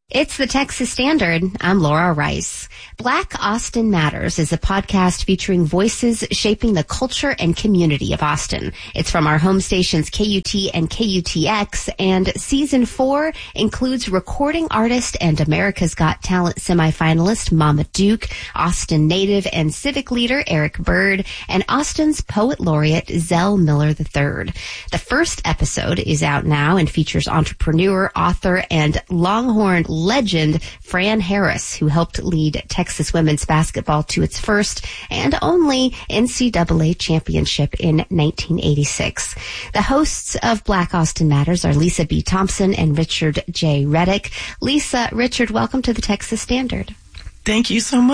It's the Texas Standard. I'm Laura Rice. Black Austin Matters is a podcast featuring voices shaping the culture and community of Austin. It's from our home stations KUT and KUTX, and season 4 includes recording artist and America's Got Talent semifinalist Mama Duke, Austin native and civic leader Eric Bird, and Austin's poet laureate Zell Miller III. The first episode is out now and features entrepreneur, author, and Longhorn legend Fran Harris, who helped lead Texas women's basketball to its first and only NCAA championship in 1986. The hosts of Black Austin Matters are Lisa B. Thompson and Richard J. Reddick. Lisa, Richard, welcome to the Texas Standard. Thank you so much.